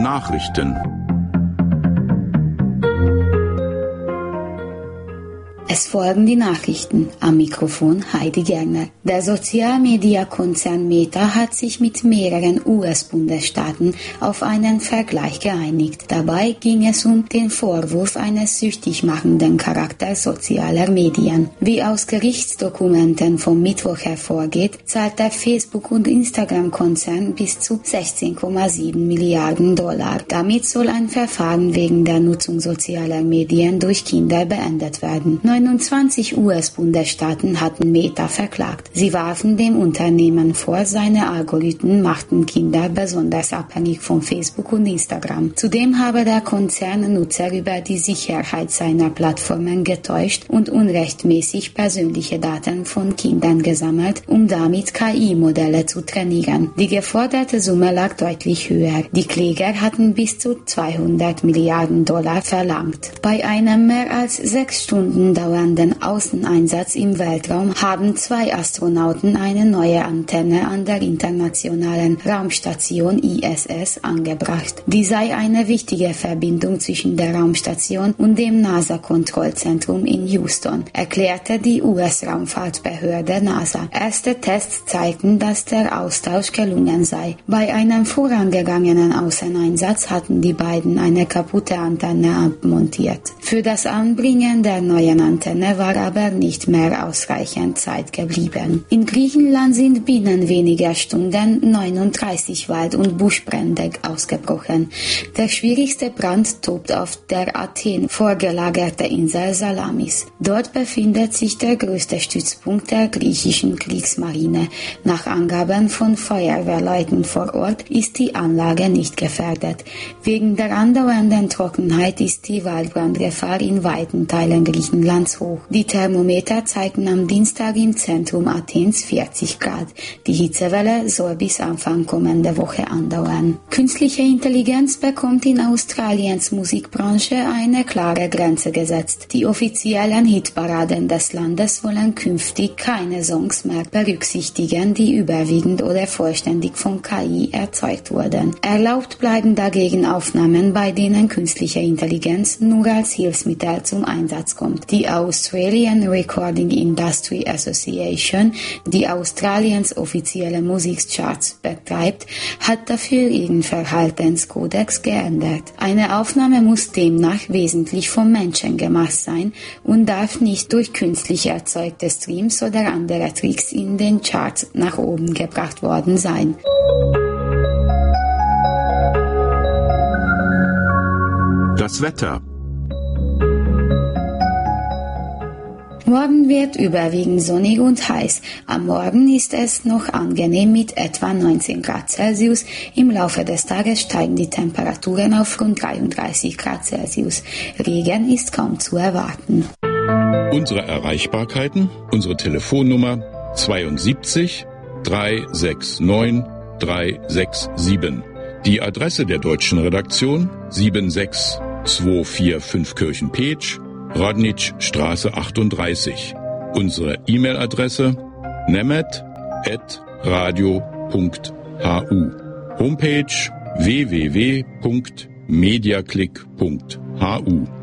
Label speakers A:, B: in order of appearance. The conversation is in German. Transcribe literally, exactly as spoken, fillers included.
A: Nachrichten.
B: Es folgen die Nachrichten. Am Mikrofon Heidi Gerner. Der Sozialmedia-Konzern Meta hat sich mit mehreren U S-Bundesstaaten auf einen Vergleich geeinigt. Dabei ging es um den Vorwurf eines süchtig machenden Charakters sozialer Medien. Wie aus Gerichtsdokumenten vom Mittwoch hervorgeht, zahlt der Facebook- und Instagram-Konzern bis zu sechzehn Komma sieben Milliarden Dollar. Damit soll ein Verfahren wegen der Nutzung sozialer Medien durch Kinder beendet werden. neunundzwanzig U S-Bundesstaaten hatten Meta verklagt. Sie warfen dem Unternehmen vor, seine Algorithmen machten Kinder besonders abhängig von Facebook und Instagram. Zudem habe der Konzern Nutzer über die Sicherheit seiner Plattformen getäuscht und unrechtmäßig persönliche Daten von Kindern gesammelt, um damit K I-Modelle zu trainieren. Die geforderte Summe lag deutlich höher. Die Kläger hatten bis zu zweihundert Milliarden Dollar verlangt. Bei einem mehr als sechs Stunden dauernden Außeneinsatz im Weltraum haben zwei Astronauten eine neue Antenne an der internationalen Raumstation I S S angebracht. Die sei eine wichtige Verbindung zwischen der Raumstation und dem NASA-Kontrollzentrum in Houston, erklärte die U S-Raumfahrtbehörde NASA. Erste Tests zeigten, dass der Austausch gelungen sei. Bei einem vorangegangenen Außeneinsatz hatten die beiden eine kaputte Antenne abmontiert. Für das Anbringen der neuen Antenne war aber nicht mehr ausreichend Zeit geblieben. In Griechenland sind binnen weniger Stunden neununddreißig Wald- und Buschbrände ausgebrochen. Der schwierigste Brand tobt auf der Athen vorgelagerten Insel Salamis. Dort befindet sich der größte Stützpunkt der griechischen Kriegsmarine. Nach Angaben von Feuerwehrleuten vor Ort ist die Anlage nicht gefährdet. Wegen der andauernden Trockenheit ist die Waldbrandgefahr in weiten Teilen Griechenlands hoch. Die Thermometer zeigten am Dienstag im Zentrum Athens vierzig Grad. Die Hitzewelle soll bis Anfang kommender Woche andauern. Künstliche Intelligenz bekommt in Australiens Musikbranche eine klare Grenze gesetzt. Die offiziellen Hitparaden des Landes wollen künftig keine Songs mehr berücksichtigen, die überwiegend oder vollständig von K I erzeugt wurden. Erlaubt bleiben dagegen Aufnahmen, bei denen künstliche Intelligenz nur als Hilfsmittel zum Einsatz kommt. Die Australian Recording Industry Association, die Australiens offizielle Musikcharts betreibt, hat dafür ihren Verhaltenskodex geändert. Eine Aufnahme muss demnach wesentlich vom Menschen gemacht sein und darf nicht durch künstlich erzeugte Streams oder andere Tricks in den Charts nach oben gebracht worden sein.
A: Das Wetter.
B: Morgen wird überwiegend sonnig und heiß. Am Morgen ist es noch angenehm mit etwa neunzehn Grad Celsius. Im Laufe des Tages steigen die Temperaturen auf rund dreiunddreißig Grad Celsius. Regen ist kaum zu erwarten.
A: Unsere Erreichbarkeiten, unsere Telefonnummer zweiundsiebzig dreihundertneunundsechzig dreihundertsiebenundsechzig. Die Adresse der deutschen Redaktion sieben sechs zwei vier fünf Kirchen-Petsch, Radnitzstraße achtunddreißig. Unsere E-Mail-Adresse nemet at radio punkt hu. Homepage w w w punkt mediaclick punkt hu.